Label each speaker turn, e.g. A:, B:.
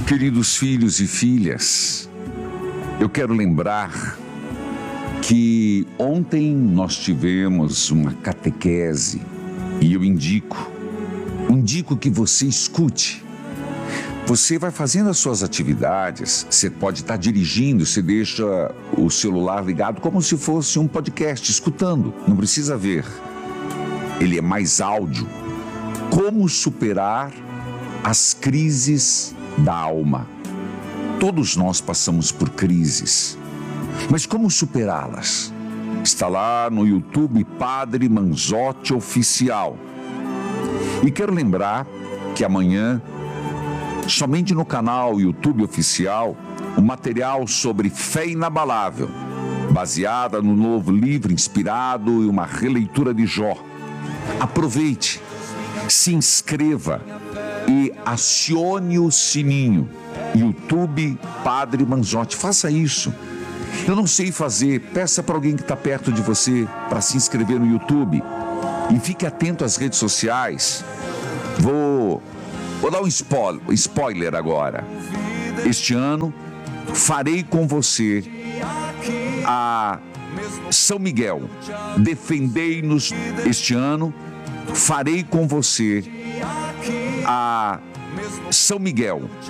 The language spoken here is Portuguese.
A: Queridos filhos e filhas, eu quero lembrar que ontem nós tivemos uma catequese e eu indico que você escute. Você vai fazendo as suas atividades, você pode estar dirigindo, você deixa o celular ligado como se fosse um podcast, escutando, não precisa ver. Ele é mais áudio. Como superar as crises da alma. Todos nós passamos por crises, mas como superá-las? Está lá no YouTube Padre Manzotti Oficial. E quero lembrar que amanhã, somente no canal YouTube Oficial, um material sobre fé inabalável, baseada no novo livro inspirado em uma releitura de Jó. Aproveite, se inscreva e acione o sininho. YouTube Padre Manzotti, faça isso. Eu não sei fazer, peça para alguém que está perto de você para se inscrever no YouTube. E fique atento às redes sociais. Vou dar um spoiler agora. Este ano farei com você a São Miguel. Defendei-nos este ano. Farei com você a São Miguel.